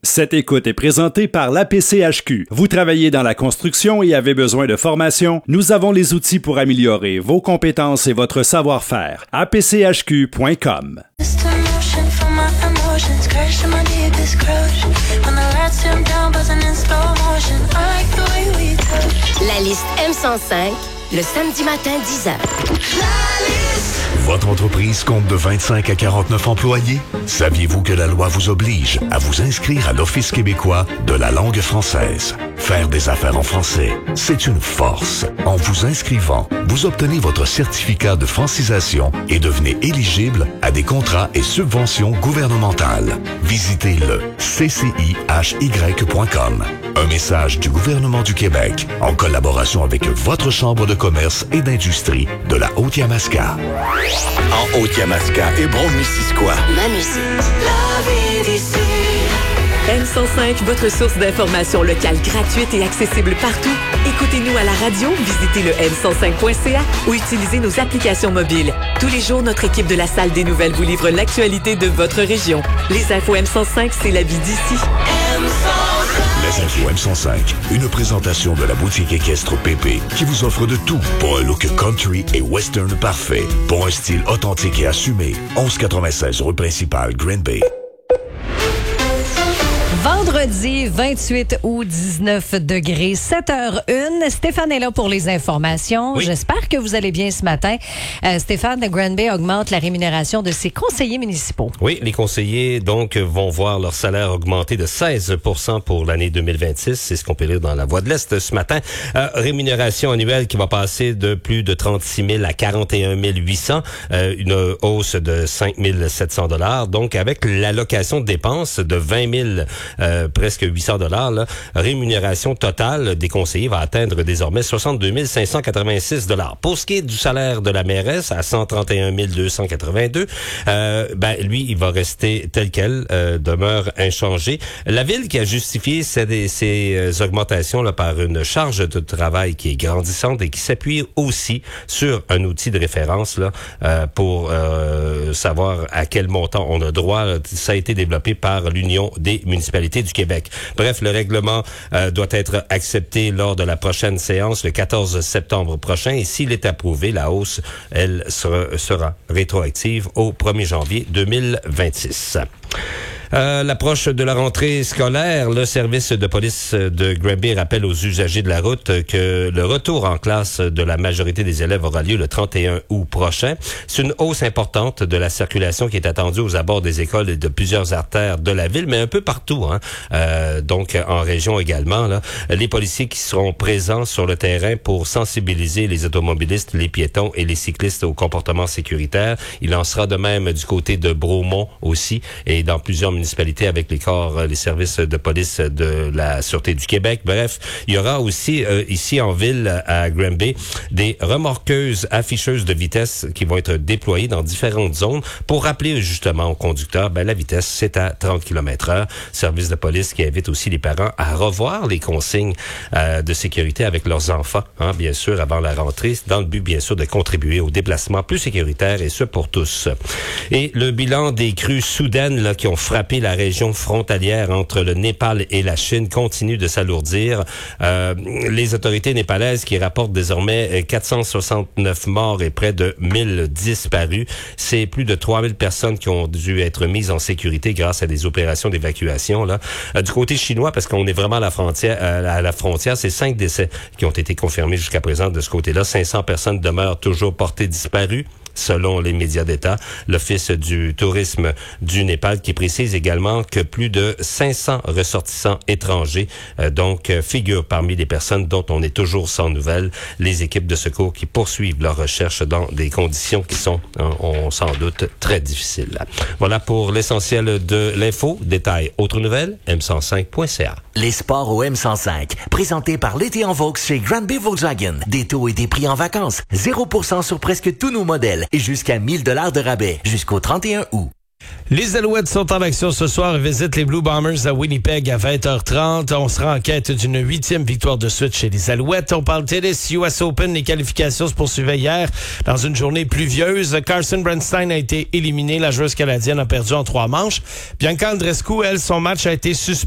Cette écoute est présentée par l'APCHQ. Vous travaillez dans la construction et avez besoin de formation? Nous avons les outils pour améliorer vos compétences et votre savoir-faire. apchq.com. La liste M105, le samedi matin 10h. Votre entreprise compte de 25 à 49 employés? Saviez-vous que la loi vous oblige à vous inscrire à l'Office québécois de la langue française? Faire des affaires en français, c'est une force. En vous inscrivant, vous obtenez votre certificat de francisation et devenez éligible à des contrats et subventions gouvernementales. Visitez le ccihy.com. Un message du gouvernement du Québec en collaboration avec votre Chambre de commerce et d'industrie de la Haute-Yamaska. En Haute-Yamaska et Brome-Missisquoi. Ma musique. La vie d'ici. M105, votre source d'information locale gratuite et accessible partout. Écoutez-nous à la radio, visitez le m105.ca ou utilisez nos applications mobiles. Tous les jours, notre équipe de la Salle des Nouvelles vous livre l'actualité de votre région. Les infos M105, c'est la vie d'ici. Les infos M105, une présentation de la boutique équestre PP qui vous offre de tout pour un look country et western parfait, pour un style authentique et assumé. 1196 rue principale, Green Bay. Vendredi 28 août, 19 degrés, 7h01. Stéphane est là pour les informations. Oui. J'espère que vous allez bien ce matin. Stéphane, Green Bay augmente la rémunération de ses conseillers municipaux. Oui, les conseillers, donc, vont voir leur salaire augmenter de 16% pour l'année 2026. C'est ce qu'on peut lire dans la Voix de l'Est ce matin. Rémunération annuelle qui va passer de plus de 36 000 à 41 800. Une hausse de 5 700 $. Donc, avec l'allocation de dépenses de 20 000 presque 800 $, là, rémunération totale des conseillers va atteindre désormais 62 586 $. Pour ce qui est du salaire de la mairesse à 131 282, lui, il va rester tel quel, demeure inchangé. La ville qui a justifié ces augmentations là par une charge de travail qui est grandissante et qui s'appuie aussi sur un outil de référence là pour savoir à quel montant on a droit. Ça a été développé par l'Union des municipalités du Québec. Bref, le règlement doit être accepté lors de la prochaine séance le 14 septembre prochain et s'il est approuvé, la hausse, elle, sera rétroactive au 1er janvier 2026. L'approche de la rentrée scolaire, le service de police de Green Bay rappelle aux usagers de la route que le retour en classe de la majorité des élèves aura lieu le 31 août prochain. C'est une hausse importante de la circulation qui est attendue aux abords des écoles et de plusieurs artères de la ville, mais un peu partout, donc en région également. Là, les policiers qui seront présents sur le terrain pour sensibiliser les automobilistes, les piétons et les cyclistes au comportement sécuritaire. Il en sera de même du côté de Bromont aussi et dans plusieurs municipalités avec les services de police de la Sûreté du Québec. Bref, il y aura aussi ici en ville à Green Bay des remorqueuses afficheuses de vitesse qui vont être déployées dans différentes zones pour rappeler justement aux conducteurs la vitesse c'est à 30 km/h. Service de police qui invite aussi les parents à revoir les consignes de sécurité avec leurs enfants, bien sûr avant la rentrée, dans le but bien sûr de contribuer au déplacement plus sécuritaire et ce pour tous. Et le bilan des crues soudaines là qui ont frappé la région frontalière entre le Népal et la Chine continue de s'alourdir. Les autorités népalaises qui rapportent désormais 469 morts et près de 1000 disparus. C'est plus de 3000 personnes qui ont dû être mises en sécurité grâce à des opérations d'évacuation. Là, du côté chinois, parce qu'on est vraiment à la frontière, c'est 5 décès qui ont été confirmés jusqu'à présent de ce côté-là. 500 personnes demeurent toujours portées disparues. Selon les médias d'État, l'Office du tourisme du Népal qui précise également que plus de 500 ressortissants étrangers figurent parmi les personnes dont on est toujours sans nouvelles. Les équipes de secours qui poursuivent leur recherche dans des conditions qui sont, on s'en doute, très difficiles. Voilà pour l'essentiel de l'info. Détails, autres nouvelles, m105.ca. Les sports au M105, présentés par l'été en Vaux chez Green Bay Volkswagen. Des taux et des prix en vacances, 0% sur presque tous nos modèles et jusqu'à 1000 $ de rabais jusqu'au 31 août. Les Alouettes sont en action ce soir et visitent les Blue Bombers à Winnipeg à 20h30. On sera en quête d'une 8e victoire de suite chez les Alouettes. On parle tennis, US Open. Les qualifications se poursuivaient hier dans une journée pluvieuse. Carson Bernstein a été éliminée. La joueuse canadienne a perdu en 3 manches. Bianca Andreescu, elle, son match a été suspendu